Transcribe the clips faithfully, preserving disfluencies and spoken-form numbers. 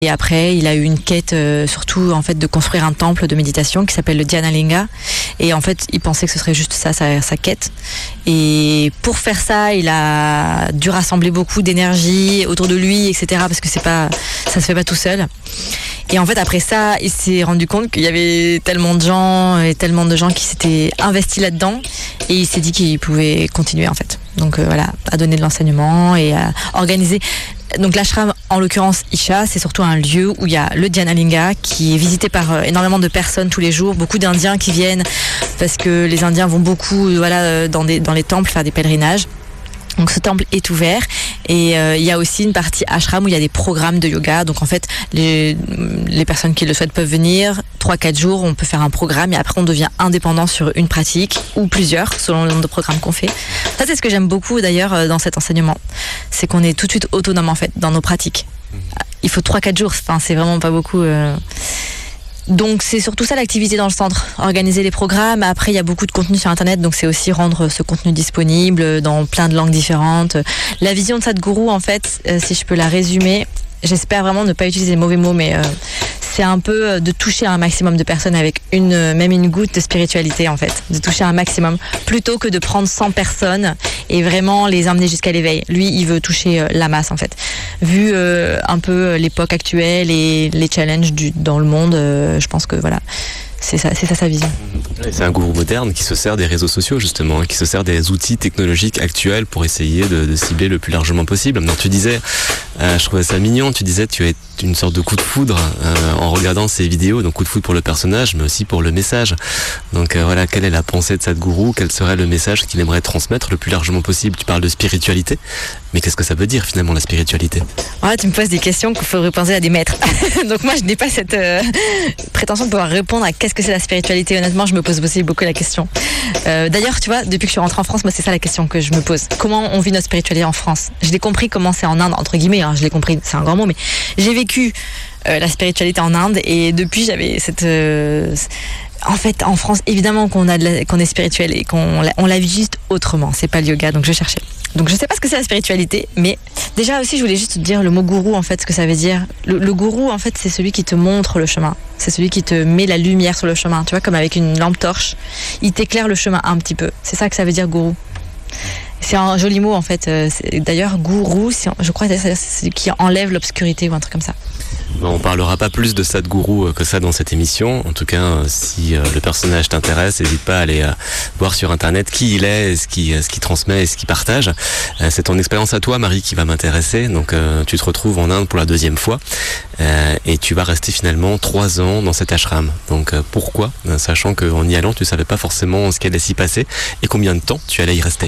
Et après, il a eu une quête, euh, surtout en fait, de construire un temple de méditation qui s'appelle le Dhyanalinga. Et en fait, il pensait que ce serait juste ça, sa, sa quête. Et pour faire ça, il a dû rassembler beaucoup d'énergie autour de lui, et cetera. Parce que c'est pas, ça se fait pas tout seul. Et en fait, après ça, il s'est rendu compte qu'il y avait tellement de gens et tellement de gens qui s'étaient investis là-dedans. Et il s'est dit qu'il pouvait continuer en fait. Donc euh, voilà, à donner de l'enseignement et à organiser. Donc l'ashram, en l'occurrence Isha, c'est surtout un lieu où il y a le Dhyanalinga qui est visité par euh, énormément de personnes tous les jours, beaucoup d'Indiens qui viennent parce que les Indiens vont beaucoup voilà, dans, des, dans les temples faire des pèlerinages. Donc ce temple est ouvert et euh, il y a aussi une partie ashram où il y a des programmes de yoga. Donc en fait, les, les personnes qui le souhaitent peuvent venir trois quatre jours, on peut faire un programme et après on devient indépendant sur une pratique ou plusieurs selon le nombre de programmes qu'on fait. Ça c'est ce que j'aime beaucoup d'ailleurs dans cet enseignement. C'est qu'on est tout de suite autonome en fait dans nos pratiques. Il faut trois quatre jours, enfin, c'est vraiment pas beaucoup... Euh... Donc c'est surtout ça l'activité dans le centre, organiser les programmes. Après il y a beaucoup de contenu sur internet, donc c'est aussi rendre ce contenu disponible dans plein de langues différentes. La vision de Sadhguru en fait, euh, si je peux la résumer, j'espère vraiment ne pas utiliser les mauvais mots, mais euh, c'est un peu de toucher un maximum de personnes avec une, même une goutte de spiritualité en fait, de toucher un maximum, plutôt que de prendre cent personnes et vraiment les emmener jusqu'à l'éveil. Lui, il veut toucher la masse en fait. Vu euh, un peu l'époque actuelle et les challenges du, dans le monde, euh, je pense que voilà, c'est ça, c'est ça sa vision. C'est un gourou moderne qui se sert des réseaux sociaux justement, qui se sert des outils technologiques actuels pour essayer de, de cibler le plus largement possible. Donc tu disais, euh, je trouvais ça mignon, tu disais tu as une sorte de coup de foudre euh, en regardant ces vidéos, donc coup de foudre pour le personnage mais aussi pour le message. Donc euh, voilà, quelle est la pensée de Sadhguru, quel serait le message qu'il aimerait transmettre le plus largement possible? Tu parles de spiritualité, mais qu'est-ce que ça veut dire finalement la spiritualité? Ouais, tu me poses des questions qu'il faudrait penser à des maîtres. Donc moi je n'ai pas cette euh, prétention de pouvoir répondre à qu'est-ce que c'est la spiritualité. Honnêtement, je me pose aussi beaucoup la question. Euh, d'ailleurs, tu vois, depuis que je suis rentrée en France, moi c'est ça la question que je me pose. Comment on vit notre spiritualité en France? Je l'ai compris comment c'est en Inde, entre guillemets, hein, je l'ai compris, c'est un grand mot, mais j'ai vécu euh, la spiritualité en Inde et depuis j'avais cette... Euh, en fait, en France, évidemment qu'on a de la, qu'on est spirituel et qu'on la, on la vit juste autrement. C'est pas le yoga, donc je cherchais. Donc je sais pas ce que c'est la spiritualité, mais déjà aussi je voulais juste te dire le mot gourou en fait, ce que ça veut dire. Le, le gourou en fait, c'est celui qui te montre le chemin. C'est celui qui te met la lumière sur le chemin. Tu vois, comme avec une lampe torche, il t'éclaire le chemin un petit peu. C'est ça que ça veut dire gourou. C'est un joli mot en fait. D'ailleurs, gourou, je crois que c'est celui qui enlève l'obscurité ou un truc comme ça. On parlera pas plus de Sadhguru que ça dans cette émission. En tout cas, si le personnage t'intéresse, n'hésite pas à aller voir sur internet qui il est, ce qu'il ce qu'il transmet et ce qu'il partage. C'est ton expérience à toi, Marie, qui va m'intéresser. Donc tu te retrouves en Inde pour la deuxième fois et tu vas rester finalement trois ans dans cet ashram. Donc pourquoi? Sachant qu'en y allant, tu savais pas forcément ce qui allait s'y passer et combien de temps tu allais y rester.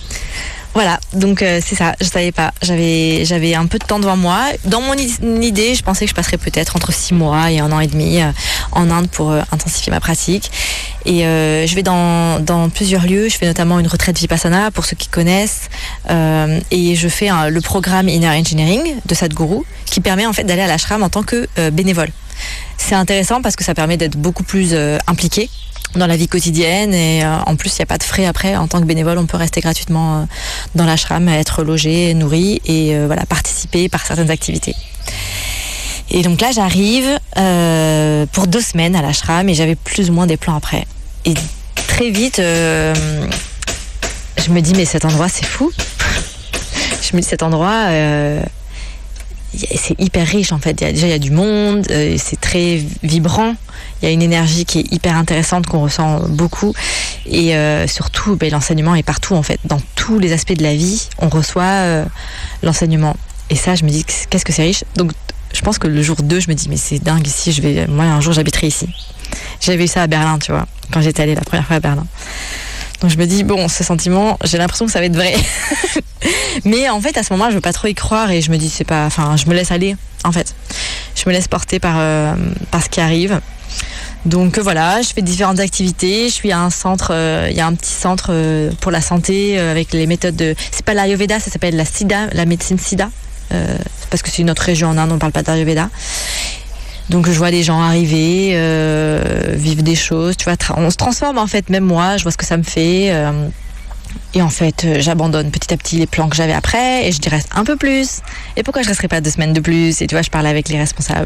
Voilà, donc euh, c'est ça, je savais pas. J'avais, j'avais un peu de temps devant moi. Dans mon idée, je pensais que je passerais peut-être entre six mois et un an et demi euh, en Inde pour euh, intensifier ma pratique. Et euh, je vais dans, dans plusieurs lieux. Je fais notamment une retraite Vipassana, pour ceux qui connaissent. Euh, et je fais un, le programme Inner Engineering de Sadhguru, qui permet en fait d'aller à l'ashram en tant que euh, bénévole. C'est intéressant parce que ça permet d'être beaucoup plus euh, impliqué dans la vie quotidienne et euh, en plus il n'y a pas de frais après. En tant que bénévole, on peut rester gratuitement euh, dans l'ashram, être logé, nourri et euh, voilà, participer par certaines activités. Et donc là j'arrive euh, pour deux semaines à l'ashram et j'avais plus ou moins des plans après. Et très vite euh, je me dis mais cet endroit c'est fou. Je me dis cet endroit euh, c'est hyper riche en fait. Il y a, déjà il y a du monde, euh, c'est très vibrant. Il y a une énergie qui est hyper intéressante qu'on ressent beaucoup et euh, surtout ben, l'enseignement est partout en fait. Dans tous les aspects de la vie, on reçoit euh, l'enseignement. Et ça, je me dis qu'est-ce que c'est riche. Donc je pense que le jour deux, je me dis mais c'est dingue ici. Je vais, moi un jour j'habiterai ici. J'avais vu ça à Berlin, tu vois, quand j'étais allée la première fois à Berlin. Donc je me dis bon, ce sentiment, j'ai l'impression que ça va être vrai. Mais en fait à ce moment-là, je veux pas trop y croire et je me dis c'est pas, enfin je me laisse aller en fait. Je me laisse porter par euh, par ce qui arrive. Donc euh, voilà, je fais différentes activités. Je suis à un centre, euh, il y a un petit centre euh, pour la santé euh, avec les méthodes de, c'est pas l'Ayurveda, ça s'appelle la Siddha, la médecine Siddha, euh, parce que c'est une autre région en Inde, on parle pas d'Ayurveda. Donc je vois des gens arriver, euh, vivre des choses, tu vois, tra- on se transforme en fait, même moi, je vois ce que ça me fait. Euh, et en fait, euh, j'abandonne petit à petit les plans que j'avais après et je dis reste un peu plus. Et pourquoi je resterai pas deux semaines de plus? Et tu vois, je parle avec les responsables